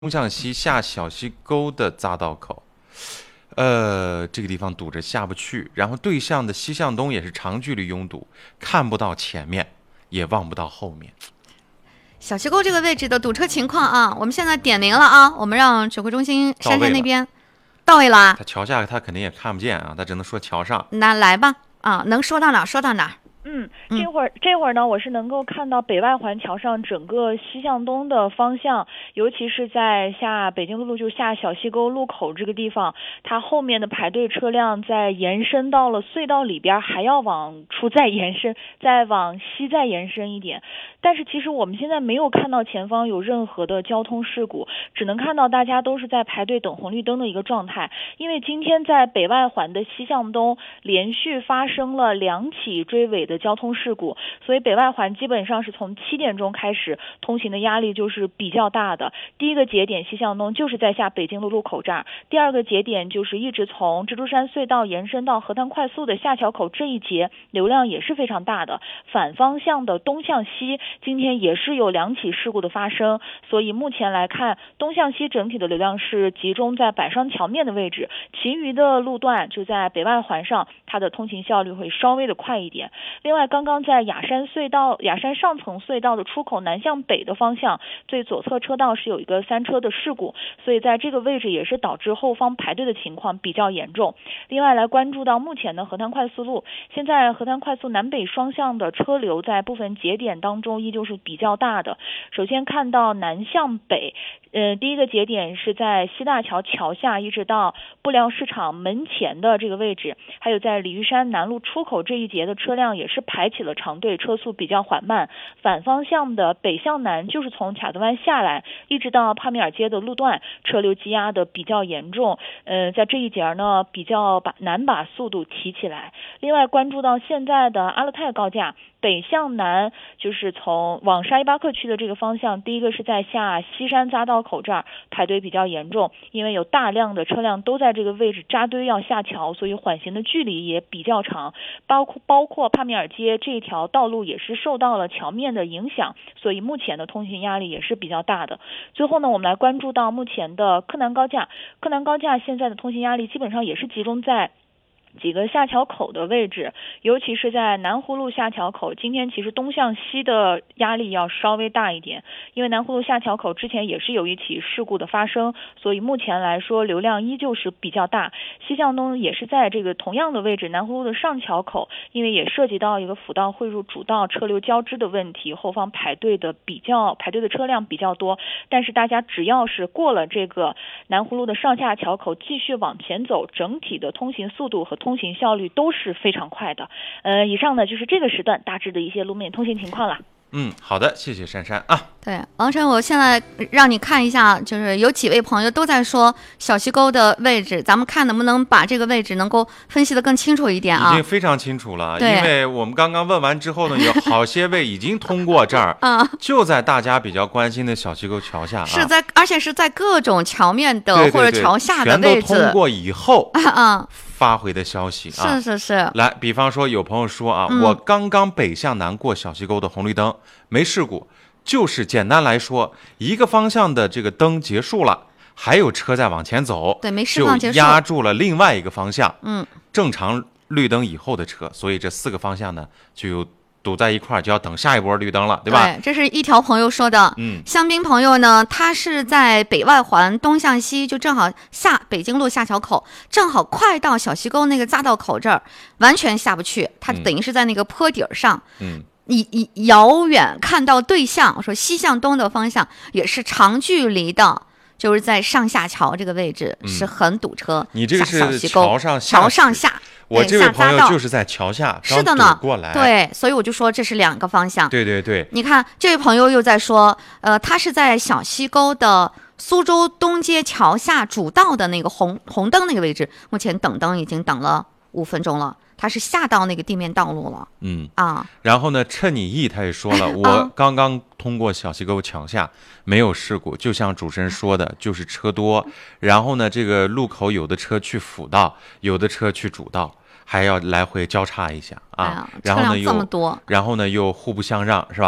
东向西下小溪沟的匝道口，这个地方堵着下不去，然后对向的西向东也是长距离拥堵，看不到前面，也望不到后面。 小溪沟这个位置的堵车情况啊，我们现在点名了啊，我们让指挥中心珊珊那边到位了啊。 他桥下他肯定也看不见啊，他只能说桥上。 那来吧，啊，能说到哪说到哪。 这会儿呢，我是能够看到北外环桥上整个西向东的方向，尤其是在下北京路就是下小溪沟路口这个地方，它后面的排队车辆在延伸到了隧道里边，还要往出再延伸，再往西再延伸一点。但是其实我们现在没有看到前方有任何的交通事故，只能看到大家都是在排队等红绿灯的一个状态。因为今天在北外环的西向东连续发生了2起追尾的交通事故，所以北外环基本上是从7点钟开始通行的压力就是比较大的。第一个节点西向东就是在下北京路路口这儿，第二个节点就是一直从蜘蛛山隧道延伸到河滩快速的下桥口这一节，流量也是非常大的。反方向的东向西今天也是有2起事故的发生，所以目前来看，东向西整体的流量是集中在百商桥面的位置，其余的路段就在北外环上，它的通行效率会稍微的快一点。另外，刚刚在雅山上层隧道的出口南向北的方向，最左侧车道是有一个3车的事故，所以在这个位置也是导致后方排队的情况比较严重。另外来关注到目前的河滩快速路，现在河滩快速南北双向的车流在部分节点当中依旧是比较大的。首先看到南向北，第一个节点是在西大桥桥下一直到布料市场门前的这个位置，还有在鲤鱼山南路出口这一节的车辆也是排起了长队，车速比较缓慢。反方向的北向南就是从卡子湾下来一直到帕米尔街的路段，车流积压的比较严重。在这一节呢比较难把速度提起来。另外关注到现在的阿勒泰高架，北向南就是从往沙依巴克区的这个方向，第一个是在下西山匝道口这儿排队比较严重，因为有大量的车辆都在这个位置扎堆要下桥，所以缓行的距离也比较长。包括帕米尔街这条道路也是受到了桥面的影响，所以目前的通行压力也是比较大的。最后呢，我们来关注到目前的柯南高架，柯南高架现在的通行压力基本上也是集中在几个下桥口的位置，尤其是在南湖路下桥口，今天其实东向西的压力要稍微大一点，因为南湖路下桥口之前也是有一起事故的发生，所以目前来说流量依旧是比较大。西向东也是在这个同样的位置，南湖路的上桥口，因为也涉及到一个辅道汇入主道车流交织的问题，后方排队的车辆比较多，但是大家只要是过了这个南湖路的上下桥口继续往前走，整体的通行速度和通行效率都是非常快的。以上呢就是这个时段大致的一些路面通行情况了。 好的，谢谢珊珊啊。 对，王晨，我现在让你看一下，就是有几位朋友都在说小溪沟的位置，咱们看能不能把这个位置能够分析得更清楚一点啊？ 已经非常清楚了，因为我们刚刚问完之后呢，有好些位已经通过这儿，就在大家比较关心的小溪沟桥下， 而且是在各种桥面的或者桥下的位置，全都通过以后发回的消息啊。 是。 来，比方说有朋友说啊，我刚刚北向南过小溪沟的红绿灯，没事故。就是简单来说，一个方向的这个灯结束了，还有车在往前走， 对，没释放结束， 就压住了另外一个方向，正常绿灯以后的车，所以这4个方向呢就堵在一块儿，就要等下一波绿灯了，对吧？ 对，这是一条朋友说的。香槟朋友呢，他是在北外环东向西，就正好下北京路下桥口，正好快到小溪沟那个匝道口这儿，完全下不去，他等于是在那个坡底儿上。你遥远看到对向，说西向东的方向也是长距离的，就是在上下桥这个位置是很堵车。 你这个是桥上下， 我这位朋友就是在桥下， 是的呢， 过来。 对，所以我就说这是2个方向。 对， 你看这位朋友又在说，他是在小溪沟的苏州东街桥下主道的那个红灯那个位置，目前等灯已经等了5分钟了。他是下到那个地面道路了， 然后呢，趁你意他也说了，我刚刚通过小溪沟桥下，没有事故，就像主持人说的，就是车多，然后呢，这个路口有的车去辅道，有的车去主道，还要来回交叉一下啊，然后呢又互不相让，是吧？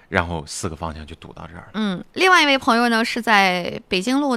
然后4个方向就堵到这儿了。 另外一位朋友呢是在北京路